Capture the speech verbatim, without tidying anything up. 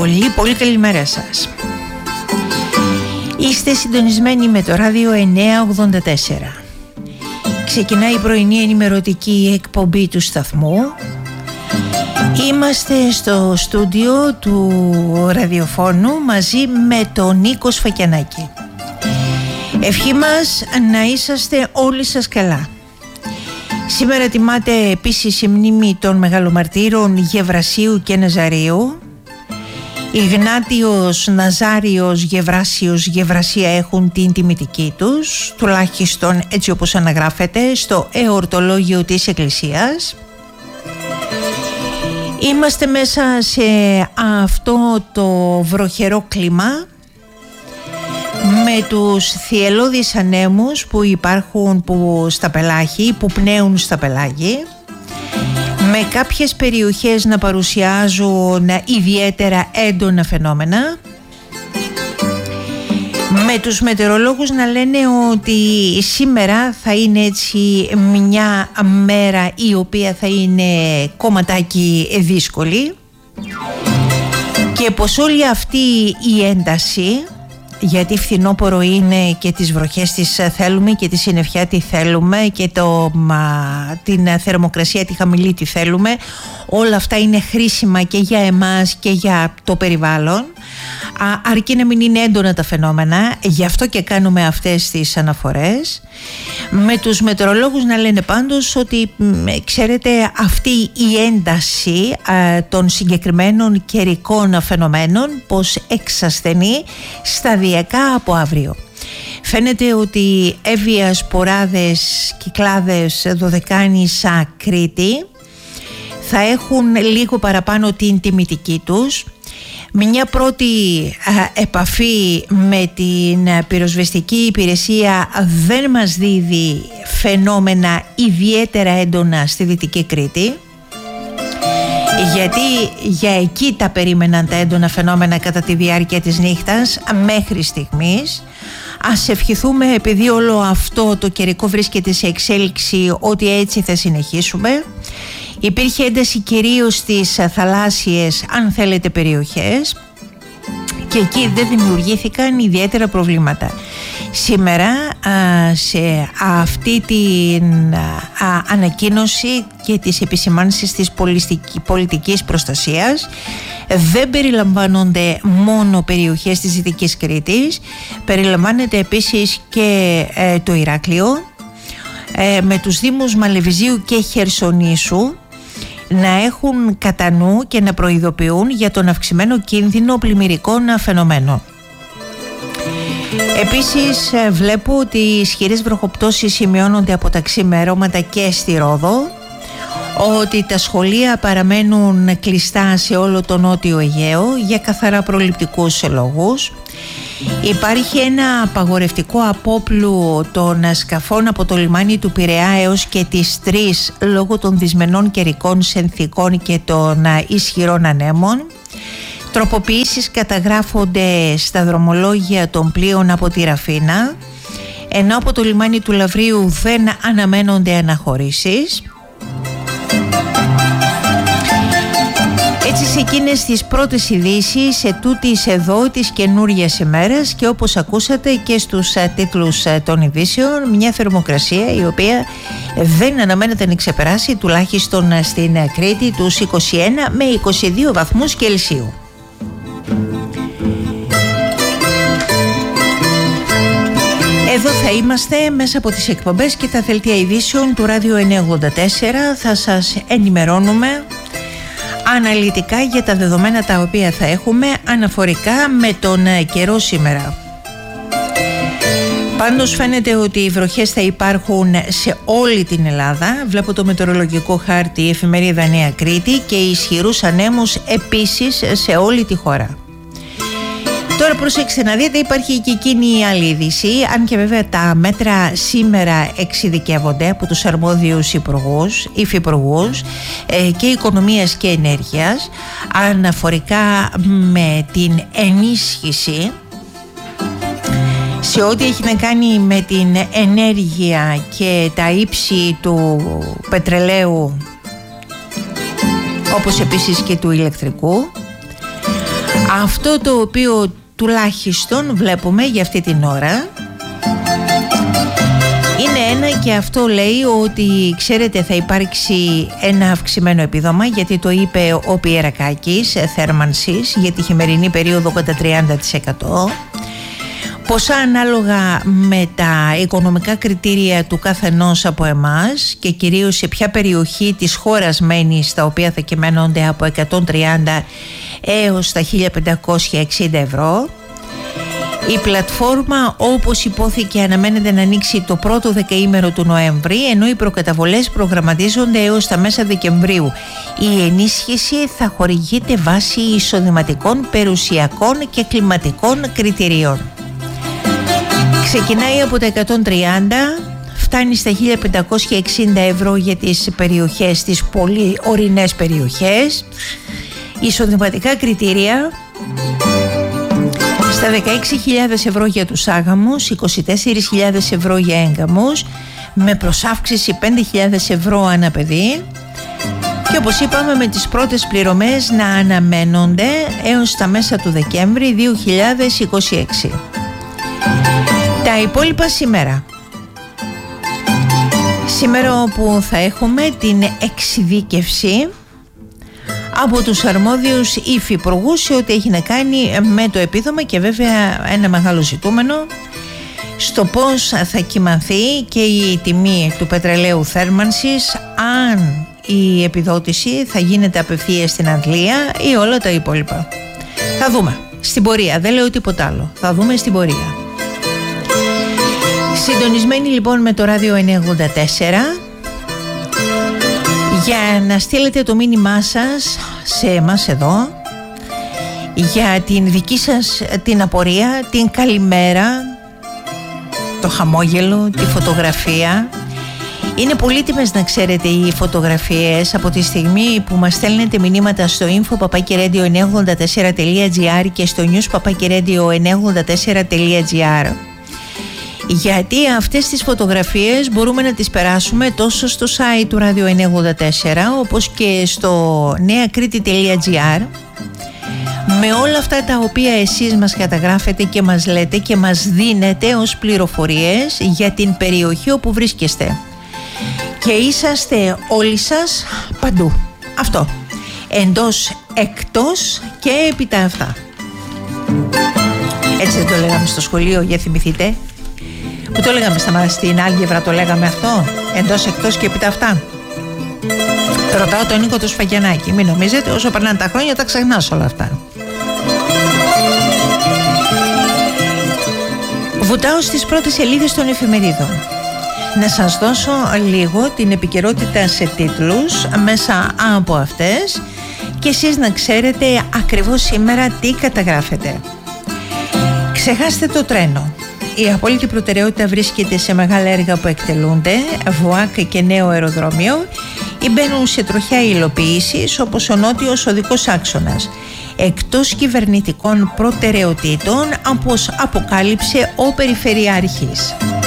Πολύ πολύ καλημέρα σας. Είστε συντονισμένοι με το ράδιο εννιακόσια ογδόντα τέσσερα. Ξεκινάει η πρωινή ενημερωτική εκπομπή του σταθμού. Είμαστε στο στούντιο του ραδιοφώνου μαζί με τον Νίκο Σφακιανάκη. Ευχή μας να είσαστε όλοι σας καλά. Σήμερα τιμάται επίσης η μνήμη των μεγαλομαρτύρων Γεβρασίου και Ναζαρίου. Ιγνάτιος, Ναζάριος, Γεβράσιος, Γεβρασία έχουν την τιμητική τους, τουλάχιστον έτσι όπως αναγράφεται στο εορτολόγιο της Εκκλησίας. Είμαστε μέσα σε αυτό το βροχερό κλίμα με τους θυελλώδεις ανέμους που υπάρχουν που στα πελάγη, που πνέουν στα πελάγη, με κάποιες περιοχές να παρουσιάζουν ιδιαίτερα έντονα φαινόμενα, με τους μετεωρολόγους να λένε ότι σήμερα θα είναι έτσι μια μέρα η οποία θα είναι κομματάκι δύσκολη και πως όλη αυτή η ένταση, γιατί φθινόπωρο είναι και τις βροχές τις θέλουμε και τη συννεφιά τη θέλουμε και το, μα, την θερμοκρασία τη χαμηλή τη θέλουμε, όλα αυτά είναι χρήσιμα και για εμάς και για το περιβάλλον, Α, αρκεί να μην είναι έντονα τα φαινόμενα, γι' αυτό και κάνουμε αυτές τις αναφορές. Με τους μετεωρολόγους να λένε πάντως ότι ξέρετε, αυτή η ένταση α, των συγκεκριμένων καιρικών φαινομένων πως εξασθενεί σταδιακά από αύριο. Φαίνεται ότι Εύβοια, Σποράδες, Κυκλάδες, Δωδεκάνησα, Κρήτη θα έχουν λίγο παραπάνω την τιμητική τους. Μια πρώτη α, επαφή με την πυροσβεστική υπηρεσία δεν μας δίδει φαινόμενα ιδιαίτερα έντονα στη Δυτική Κρήτη, γιατί για εκεί τα περίμεναν τα έντονα φαινόμενα κατά τη διάρκεια της νύχτας μέχρι στιγμής. Ας ευχηθούμε, επειδή όλο αυτό το καιρικό βρίσκεται σε εξέλιξη, ότι έτσι θα συνεχίσουμε. Υπήρχε ένταση κυρίως στις θαλάσσιες, αν θέλετε, περιοχές και εκεί δεν δημιουργήθηκαν ιδιαίτερα προβλήματα. Σήμερα α, σε αυτή την α, ανακοίνωση και τις επισημάνσεις της πολιτικής προστασίας δεν περιλαμβάνονται μόνο περιοχές της Δυτικής Κρήτης, περιλαμβάνεται επίσης και ε, το Ηράκλειο ε, με τους δήμους Μαλεβιζίου και Χερσονήσου να έχουν κατά νου και να προειδοποιούν για τον αυξημένο κίνδυνο πλημμυρικών φαινομένων. Επίσης βλέπω ότι οι ισχυρές βροχοπτώσεις σημειώνονται από τα ξημερώματα και στη Ρόδο, ότι τα σχολεία παραμένουν κλειστά σε όλο το Νότιο Αιγαίο για καθαρά προληπτικούς λόγους. Υπάρχει ένα απαγορευτικό απόπλου των σκαφών από το λιμάνι του Πειραιά έως και τις τρεις λόγω των δυσμενών καιρικών συνθηκών και των ισχυρών ανέμων. Τροποποιήσεις καταγράφονται στα δρομολόγια των πλοίων από τη Ραφίνα, ενώ από το λιμάνι του Λαυρίου δεν αναμένονται αναχωρήσεις. Έτσι, σε εκείνες τις πρώτες ειδήσεις σε τούτης εδώ της καινούριας ημέρας και όπως ακούσατε και στους τίτλους των ειδήσεων, μια θερμοκρασία η οποία δεν αναμένεται να ξεπεράσει τουλάχιστον στην Κρήτη τους είκοσι ένα με είκοσι δύο βαθμούς Κελσίου. Εδώ θα είμαστε μέσα από τις εκπομπές και τα δελτία ειδήσεων του Ράδιο εννιακόσια ογδόντα τέσσερα. Θα σας ενημερώνουμε αναλυτικά για τα δεδομένα τα οποία θα έχουμε αναφορικά με τον καιρό σήμερα. Πάντως φαίνεται ότι οι βροχές θα υπάρχουν σε όλη την Ελλάδα. Βλέπω το μετεωρολογικό χάρτη, η εφημερίδα Νέα Κρήτη, και ισχυρούς ανέμους επίσης σε όλη τη χώρα. Τώρα προσέξτε να δείτε, υπάρχει και εκείνη η άλλη είδηση, αν και βέβαια τα μέτρα σήμερα εξειδικεύονται από τους αρμόδιους υπουργούς, υφυπουργούς ε, και οικονομίας και ενέργειας αναφορικά με την ενίσχυση σε ό,τι έχει να κάνει με την ενέργεια και τα ύψη του πετρελαίου, όπως επίσης και του ηλεκτρικού. Αυτό το οποίο τουλάχιστον βλέπουμε για αυτή την ώρα είναι ένα, και αυτό λέει ότι ξέρετε θα υπάρξει ένα αυξημένο επίδομα, γιατί το είπε ο Πιερακάκης, θέρμανσης για τη χειμερινή περίοδο κατά τριάντα τοις εκατό. Ποσά ανάλογα με τα οικονομικά κριτήρια του καθενός από εμάς και κυρίως σε ποια περιοχή της χώρας μένει, στα οποία θα κυμαίνονται από εκατόν τριάντα έως τα χίλια πεντακόσια εξήντα ευρώ. Η πλατφόρμα, όπως υπόθηκε, αναμένεται να ανοίξει το πρώτο δεκαήμερο του Νοέμβρη, ενώ οι προκαταβολές προγραμματίζονται έως τα μέσα Δεκεμβρίου. Η ενίσχυση θα χορηγείται βάσει εισοδηματικών, περιουσιακών και κλιματικών κριτηρίων. Ξεκινάει από τα εκατόν τριάντα, φτάνει στα χίλια πεντακόσια εξήντα ευρώ για τις περιοχές, τις πολύ ορεινές περιοχές. Εισοδηματικά κριτήρια στα δεκαέξι χιλιάδες ευρώ για τους άγαμους, είκοσι τέσσερις χιλιάδες ευρώ για έγκαμους, με προσάυξηση πέντε χιλιάδες ευρώ ανά παιδί, και όπως είπαμε με τις πρώτες πληρωμές να αναμένονται έως τα μέσα του Δεκέμβρη δύο χιλιάδες είκοσι έξι. Τα υπόλοιπα σήμερα. Σήμερα όπου θα έχουμε την εξειδίκευση από τους αρμόδιους υφυπουργούς σε ό,τι έχει να κάνει με το επίδομα, και βέβαια ένα μεγάλο ζητούμενο στο πώς θα κυμανθεί και η τιμή του πετρελαίου θέρμανσης, αν η επιδότηση θα γίνεται απευθείας στην αντλία ή όλα τα υπόλοιπα. Θα δούμε στην πορεία, δεν λέω τίποτα άλλο, θα δούμε στην πορεία. Συντονισμένοι λοιπόν με το Ράδιο εννιακόσια ογδόντα τέσσερα για να στείλετε το μήνυμά σας σε εμάς εδώ για την δική σας την απορία, την καλημέρα, το χαμόγελο, τη φωτογραφία. Είναι πολύτιμες, να ξέρετε, οι φωτογραφίες από τη στιγμή που μας στέλνετε μηνύματα στο info παπάκι ρέιντιο εννιακόσια ογδόντα τέσσερα τελεία τζι άρ και στο news παπάκι ρέιντιο εννιακόσια ογδόντα τέσσερα τελεία τζι άρ, γιατί αυτές τις φωτογραφίες μπορούμε να τις περάσουμε τόσο στο site του Ράδιο εννιακόσια ογδόντα τέσσερα όπως και στο νέα κρήτη τελεία τζι άρ, με όλα αυτά τα οποία εσείς μας καταγράφετε και μας λέτε και μας δίνετε ως πληροφορίες για την περιοχή όπου βρίσκεστε. Και είσαστε όλοι σας παντού. Αυτό. Εντός, εκτός και επί τα αυτά. Έτσι δεν το λέγαμε στο σχολείο, για θυμηθείτε? Που το λέγαμε στα, στην άλγευρα, το λέγαμε αυτό. Εντός, εκτός και επί τα αυτά. Ρωτάω τον Νίκο το Σφαγιανάκη. Μην νομίζετε, όσο περνάνε τα χρόνια τα ξεχνάς όλα αυτά. Βουτάω στις πρώτες σελίδες των εφημερίδων. Να σας δώσω λίγο την επικαιρότητα σε τίτλους μέσα από αυτές και εσείς να ξέρετε ακριβώς σήμερα τι καταγράφετε. Ξεχάστε το τρένο. Η απόλυτη προτεραιότητα βρίσκεται σε μεγάλα έργα που εκτελούνται, ΒΟΑΚ και νέο αεροδρόμιο, ή μπαίνουν σε τροχιά υλοποίησης, όπως ο νότιος οδικός άξονας, εκτός κυβερνητικών προτεραιοτήτων, όπως αποκάλυψε ο Περιφερειάρχης.